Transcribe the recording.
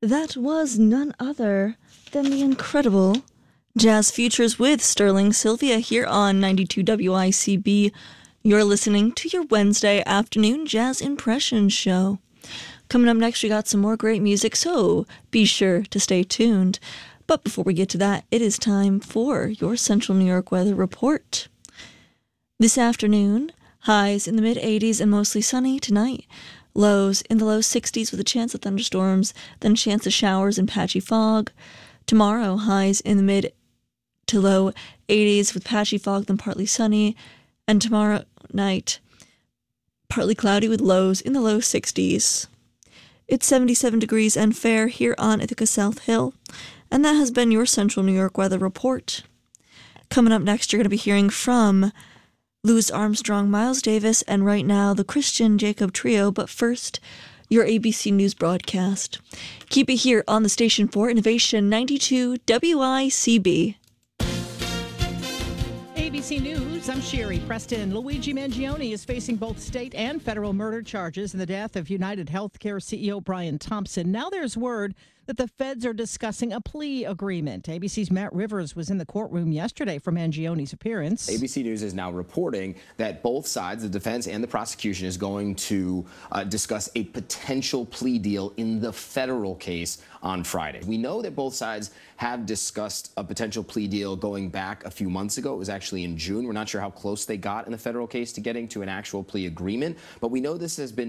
That was none other than the incredible Jazz Futures with Sterling Sylvia here on 92 WICB. You're listening to your Wednesday afternoon Jazz Impressions show. Coming up next, we got some more great music, so be sure to stay tuned. But before we get to that, it is time for your Central New York weather report. This afternoon, highs in the mid-80s and mostly sunny. Tonight, lows in the low 60s with a chance of thunderstorms, then a chance of showers and patchy fog. Tomorrow, highs in the mid to low 80s with patchy fog, then partly sunny. And tomorrow night, partly cloudy with lows in the low 60s. It's 77 degrees and fair here on Ithaca South Hill. And that has been your Central New York weather report. Coming up next, you're going to be hearing from Louis Armstrong, Miles Davis, and right now the Christian Jacob Trio. But first, your ABC News broadcast. Keep it here on the station for Innovation 92 WICB. ABC News, I'm Sherry Preston. Luigi Mangione is facing both state and federal murder charges in the death of United Healthcare CEO Brian Thompson. Now there's word that the feds are discussing a plea agreement. ABC's Matt Rivers was in the courtroom yesterday for Mangione's appearance. ABC News is now reporting that both sides, the defense and the prosecution, is going to discuss a potential plea deal in the federal case on Friday. We know that both sides have discussed a potential plea deal going back a few months ago. It was actually in June. We're not sure how close they got in the federal case to getting to an actual plea agreement, but we know this has been